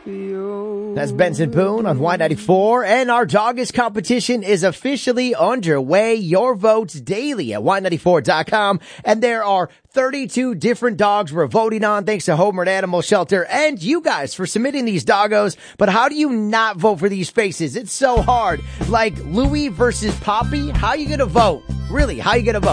That's Benson Poon on Y94, and our Doggish competition is officially underway. Your votes daily at Y94.com, and there are 32 different dogs we're voting on. Thanks to Homeward Animal Shelter and you guys for submitting these doggos. But how do you not vote for these faces? It's so hard. Like Louie versus Poppy. How you gonna vote? Really, how you gonna vote?